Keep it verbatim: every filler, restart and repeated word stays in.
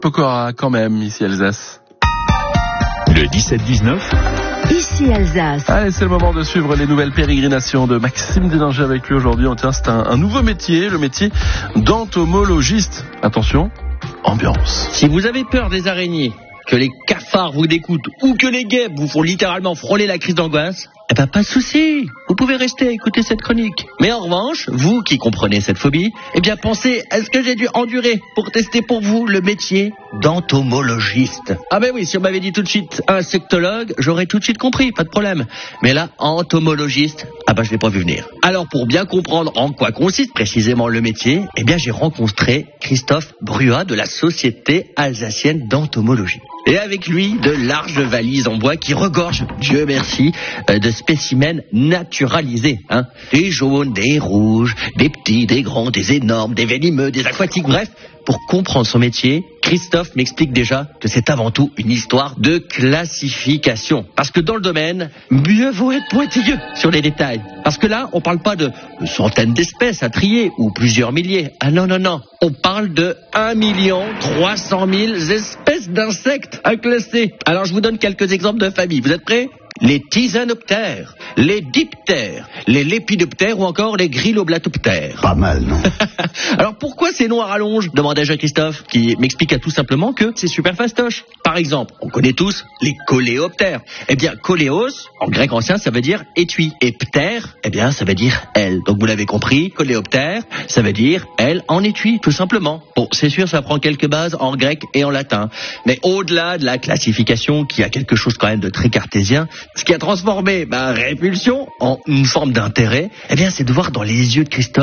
Pokora quand même, ici Alsace. Le dix-sept dix-neuf. Ici Alsace. Allez, c'est le moment de suivre les nouvelles pérégrinations de Maxime Déninger avec lui aujourd'hui. On tient, c'est un, un nouveau métier, le métier d'entomologiste. Attention, ambiance. Si vous avez peur des araignées, que les cafards vous dégoûtent ou que les guêpes vous font littéralement frôler la crise d'angoisse, eh ben pas de souci, vous pouvez rester à écouter cette chronique. Mais en revanche, vous qui comprenez cette phobie, eh bien pensez à ce que j'ai dû endurer pour tester pour vous le métier d'entomologiste. Ah ben oui, si on m'avait dit tout de suite insectologue, j'aurais tout de suite compris, pas de problème. Mais là, entomologiste, ah ben je l'ai pas vu venir. Alors pour bien comprendre en quoi consiste précisément le métier, eh bien j'ai rencontré Christophe Bruat de la Société alsacienne d'entomologie. Et avec lui, de larges valises en bois qui regorgent, Dieu merci, euh, de spécimens naturalisés. Hein. Des jaunes, des rouges, des petits, des grands, des énormes, des venimeux, des aquatiques, bref. Pour comprendre son métier, Christophe m'explique déjà que c'est avant tout une histoire de classification. Parce que dans le domaine, mieux vaut être pointilleux sur les détails. Parce que là, on parle pas de centaines d'espèces à trier ou plusieurs milliers. Ah non, non, non. On parle de un million trois cent mille espèces d'insectes à classer. Alors je vous donne quelques exemples de familles. Vous êtes prêts ? Les tisanoptères, les diptères, les lépidoptères ou encore les grilloblatoptères. Pas mal, non? Alors pourquoi ces noms à rallonge ? Demandai-je à Christophe, qui m'expliqua tout simplement que c'est super fastoche. Par exemple, on connaît tous les coléoptères. Eh bien, coléos, en grec ancien, ça veut dire étui. Et ptère, eh bien, ça veut dire aile. Donc vous l'avez compris, coléoptère, ça veut dire aile en étui, tout simplement. Bon, c'est sûr, ça prend quelques bases en grec et en latin. Mais au-delà de la classification, qui a quelque chose quand même de très cartésien, ce qui a transformé ma répulsion en une forme d'intérêt, eh bien, c'est de voir dans les yeux de Christophe